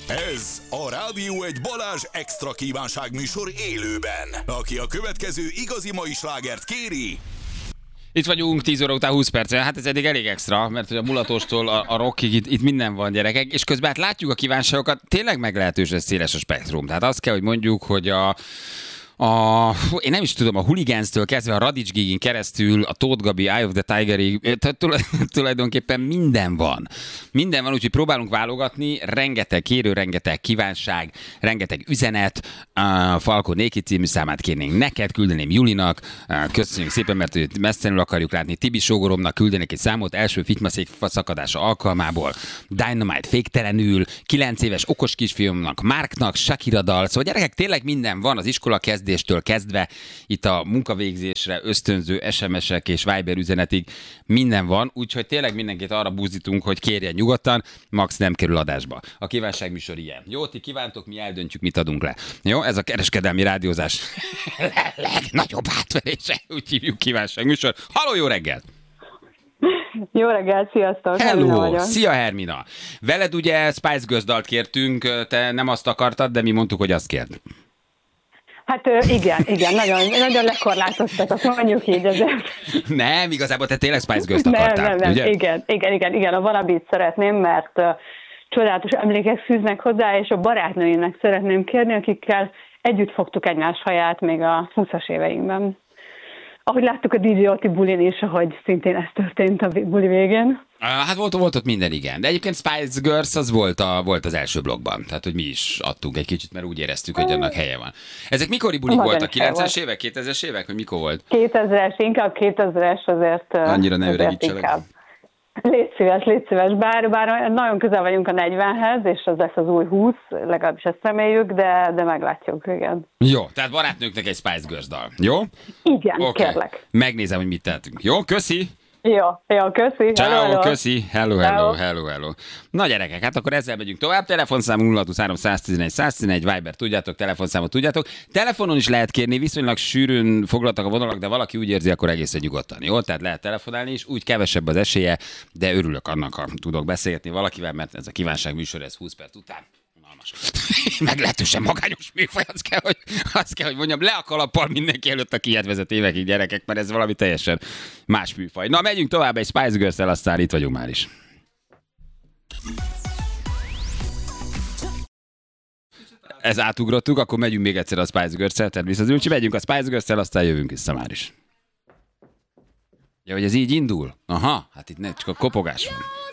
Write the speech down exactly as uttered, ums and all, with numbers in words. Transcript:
Ez a Rádió egy Balázs extra kívánság műsor élőben. Aki a következő igazi mai slágert kéri... Itt vagyunk tíz óra után húsz perccel, hát ez eddig elég extra, mert hogy a mulatóstól a, a rockig itt, itt minden van, gyerekek, és közben hát látjuk a kívánságokat, tényleg meglehetősen széles a spektrum. Tehát azt kell, hogy mondjuk, hogy a A, én nem is tudom, a Hooligans-től kezdve a Radics Gigin keresztül, a Tóth Gabi, Eye of the Tigerig, tulajdonképpen minden van. Minden van, úgyhogy próbálunk válogatni, rengeteg kérő, rengeteg kívánság, rengeteg üzenet. A Falko Néki című számát kérnénk neked, küldeném Julinak, köszönjük szépen, mert őt messzenül akarjuk látni. Tibi sógoromnak küldenék egy számot, első fitymaszék szakadása alkalmából. Dynamite féktelenül, kilenc éves okos kisfiúmnak, Marknak, Shakira dal. Szóval gyerekek, tényleg minden van az iskola kezd kezdéstől kezdve, itt a munkavégzésre ösztönző es em es-ek és Viber üzenetig minden van, úgyhogy tényleg mindenkit arra buzdítunk, hogy kérjen nyugodtan, max nem kerül adásba. A kívánság műsor ilyen. Jó, ti kívántok, mi eldöntjük, mit adunk le. Jó, ez a kereskedelmi rádiózás legnagyobb átverése, úgy hívjuk kívánság műsor. Halló, jó reggelt! Jó reggelt, sziasztok! Hello, szia Hermina! Veled ugye Spice Girls dalt kértünk, te nem azt akartad, de mi mondtuk, hogy azt kérd. Hát igen, igen, nagyon, nagyon lekorlátoztak, azt mondjuk így ezért. Nem, igazából te tényleg Spice Girls-t akartál, nem, nem, nem. ugye? Igen, igen, igen, igen, a Wannabe-t szeretném, mert uh, csodálatos emlékek fűznek hozzá, és a barátnőimnek szeretném kérni, akikkel együtt fogtuk egymás haját még a húszas éveinkben. Ahogy láttuk a dé dzsé Oti bulin is, ahogy szintén ez történt a buli végén. Hát volt, volt ott minden, igen. De egyébként Spice Girls az volt, a, volt az első blogban. Tehát, hogy mi is adtunk egy kicsit, mert úgy éreztük, hogy annak helye van. Ezek mikori bulik voltak? kilencvenes évek, kétezres évek? Vagy mikor volt? kétezres, inkább kétezres azért. Annyira ne öregítselek. Légy szíves, légy szíves. Bár, bár nagyon közel vagyunk a negyvenhez, és az lesz az új húsz, legalábbis ezt reméljük, de, de meglátjuk, igen. Jó, tehát barátnőknek egy Spice Girls dal. Jó? Igen, okay. Kérlek. Megnézem, hogy mit tehetünk. Jó, köszi! Jó, jó, köszi. Ciao, köszi. Hello, hello, hello, hello. Na gyerekek, hát akkor ezzel megyünk tovább. Telefonszám nulla huszonhárom száztizenegy száztizenegy, Viber tudjátok, telefonszámot tudjátok. Telefonon is lehet kérni, viszonylag sűrűn foglaltak a vonalak, de valaki úgy érzi, akkor egészen nyugodtan. Jó, tehát lehet telefonálni is, úgy kevesebb az esélye, de örülök annak, ha tudok beszélgetni valakivel, mert ez a kívánság műsor, ez húsz perc után. Meglehetősen magányos műfaj, azt kell, hogy, azt kell, hogy mondjam, le a kalappal mindenki előtt, aki ilyet vezet évekig, gyerekek, mert ez valami teljesen más műfaj. Na, megyünk tovább egy Spice Girls-tel, aztán itt vagyunk már is. Ez átugrottuk, akkor megyünk még egyszer a Spice Girls-tel, természetesen, úgyhogy megyünk a Spice Girls-tel, aztán jövünk vissza már is. Ja, hogy ez így indul? Aha, hát itt ne, csak a kopogás van.